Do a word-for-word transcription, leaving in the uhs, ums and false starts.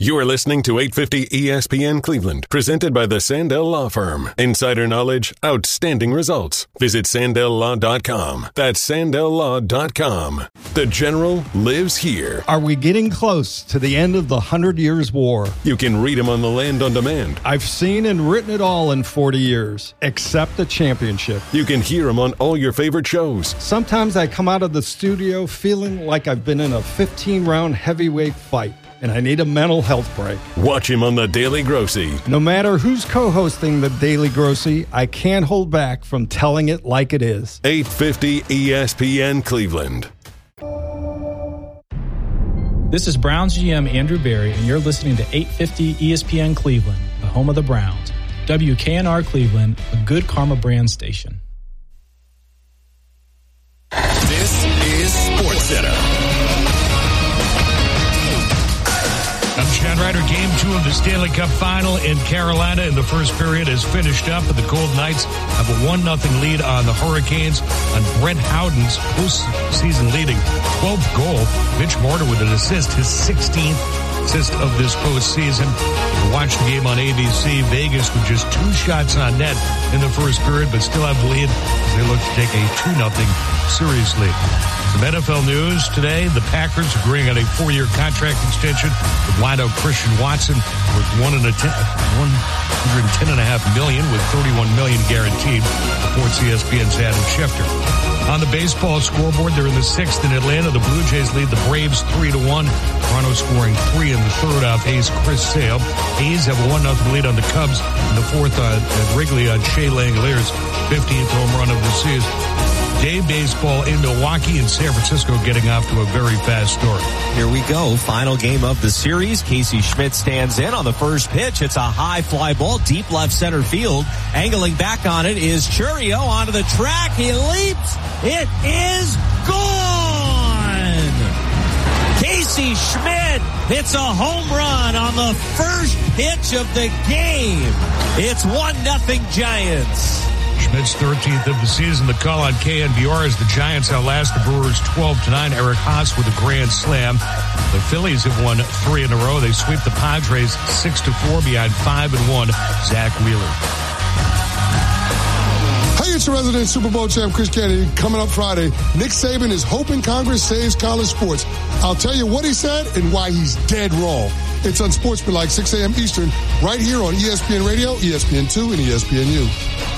You're listening to eight fifty E S P N Cleveland, presented by the Sandell Law Firm. Insider knowledge, outstanding results. Visit sandell law dot com. That's sandell law dot com. The General lives here. Are we getting close to the end of the Hundred Years' War? You can read him on the Land on Demand. I've seen and written it all in forty years, except the championship. You can hear him on all your favorite shows. Sometimes I come out of the studio feeling like I've been in a fifteen-round heavyweight fight, and I need a mental health break. Watch him on The Daily Grossy. No matter who's co-hosting The Daily Grossy, I can't hold back from telling it like it is. eight fifty E S P N Cleveland. This is Browns G M Andrew Berry, and you're listening to eight fifty E S P N Cleveland, the home of the Browns. W K N R Cleveland, a Good Karma brand station. This is SportsCenter. I'm Chad Ryder. Game two of the Stanley Cup Final in Carolina in the first period is finished up, and the Golden Knights have a one nothing lead on the Hurricanes on Brent Howden's postseason leading twelfth goal. Mitch Marner with an assist, his sixteenth assist of this postseason. You watch the game on A B C. Vegas with just two shots on net in the first period, but still have the lead as they look to take a two nothing series lead. Some N F L news today. The Packers agreeing on a four-year contract extension with wideout Christian Watson worth one and a ten, one hundred ten and a half million with thirty-one million guaranteed. Reports E S P N's Adam Schefter. On the baseball scoreboard, they're in the sixth in Atlanta. The Blue Jays lead the Braves three to one. Toronto scoring three in the third off ace Chris Sale. A's have a one nothing lead on the Cubs in the fourth uh, at Wrigley on Shea Langoliers' fifteenth home run of the season. Day baseball in Milwaukee and San Francisco getting off to a very fast start. Here we go. Final game of the series. Casey Schmidt stands in on the first pitch. It's a high fly ball, deep left center field. Angling back on it is Churio onto the track. He leaps. It is gone. Casey Schmidt hits a home run on the first pitch of the game. It's one nothing Giants. Schmidt's thirteenth of the season. The call on K N B R as the Giants outlast the Brewers twelve to nine. Eric Haas with a grand slam. The Phillies have won three in a row. They sweep the Padres six to four behind five and one. Zach Wheeler. Hey, it's your resident Super Bowl champ, Chris Kennedy. Coming up Friday, Nick Saban is hoping Congress saves college sports. I'll tell you what he said and why he's dead wrong. It's Unsportsmanlike, six a.m. Eastern, right here on E S P N Radio, E S P N two, and E S P N U.